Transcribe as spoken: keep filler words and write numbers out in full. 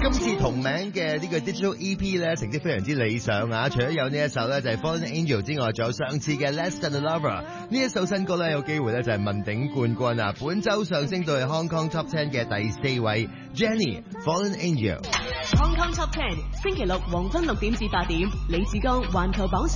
今次同名嘅呢個 Digital E P 咧，成績非常之理想啊！除咗有呢一首咧就係 Fallen Angel 之外，仲有上次嘅 Less Than a Lover 呢一首新歌咧，有機會咧就係問鼎冠軍啊！本周上升到係 Hong Kong Top Ten 嘅第四位 Jenny Fallen Angel。 Hong Kong Top Ten 星期六黃昏六點至八點，李志剛環球榜。